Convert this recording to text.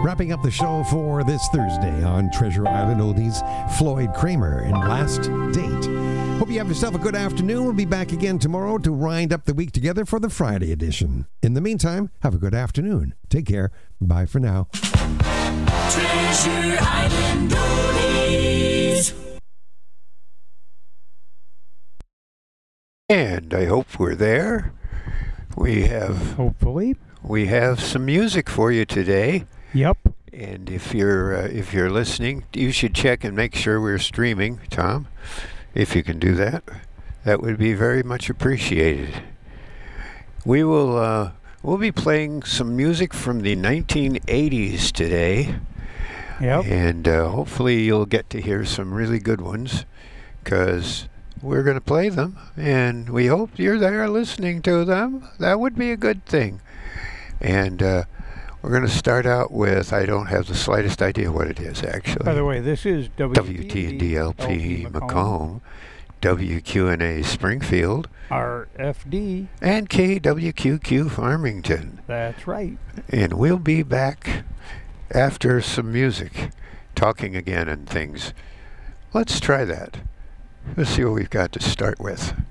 Wrapping up the show for this Thursday on Treasure Island Oldies, Floyd Kramer and Last Date. Hope you have yourself a good afternoon. We'll be back again tomorrow to wind up the week together for the Friday edition. In the meantime, have a good afternoon. Take care. Bye for now. Treasure Island Oldies. And I hope we're there. Hopefully. We have some music for you today. Yep. And if you're listening, you should check and make sure we're streaming, Tom. If you can do that, that would be very much appreciated. We'll be playing some music from the 1980s today. Yep. And hopefully you'll get to hear some really good ones, because we're going to play them, and we hope you're there listening to them. That would be a good thing. And we're going to start out with, I don't have the slightest idea what it is, actually. By the way, this is WTND-LP Macomb, WQNA Springfield, RFD, and KWQQ Farmington. That's right. And we'll be back after some music, talking again and things. Let's try that. Let's see what we've got to start with.